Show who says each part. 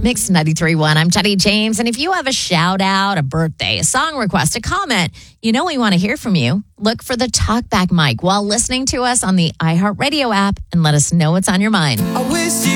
Speaker 1: Mix 93.1. I'm Jenny James. And if you have a shout out, a birthday, a song request, a comment, we want to hear from you. Look for the talkback mic while listening to us on the iHeartRadio app and let us know what's on your mind.
Speaker 2: I wish you